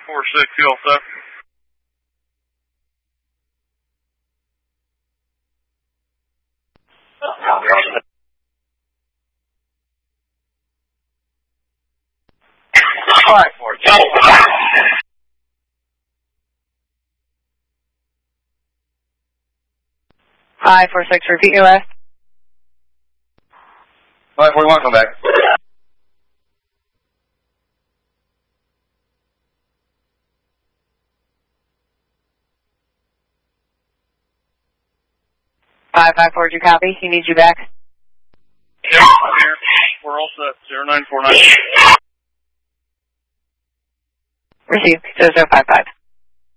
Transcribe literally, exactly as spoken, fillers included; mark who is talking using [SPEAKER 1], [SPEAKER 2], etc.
[SPEAKER 1] four six, you all set?
[SPEAKER 2] Five four two.
[SPEAKER 3] Five four six, repeat your last.
[SPEAKER 2] Five forty one, come back.
[SPEAKER 3] Five five four, you copy? He needs you back.
[SPEAKER 1] Yep, I'm here. We're all set. Zero nine four nine.
[SPEAKER 3] Receive. Zero zero five five.